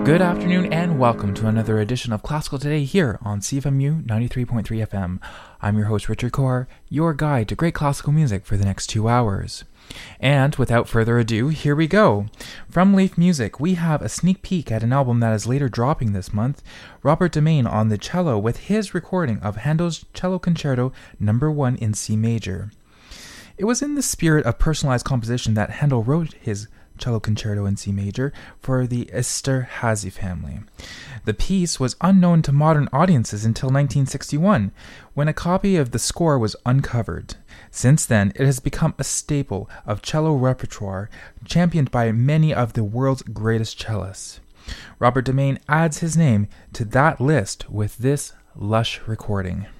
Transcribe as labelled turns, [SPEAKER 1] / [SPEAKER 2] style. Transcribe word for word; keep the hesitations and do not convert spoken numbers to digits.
[SPEAKER 1] Good afternoon and welcome to another edition of Classical Today here on C F M U ninety-three point three F M. I'm your host Richard Kaur, your guide to great classical music for the next two hours. And without further ado, here we go. From Leaf Music, we have a sneak peek at an album that is later dropping this month. Robert Demain on the cello with his recording of Handel's Cello Concerto number one in C major. It was in the spirit of personalized composition that Handel wrote his Cello Concerto in C major for the Esterhazy family. The piece was unknown to modern audiences until nineteen sixty-one, when a copy of the score was uncovered. Since then, it has become a staple of cello repertoire, championed by many of the world's greatest cellists. Robert Demain adds his name to that list with this lush recording.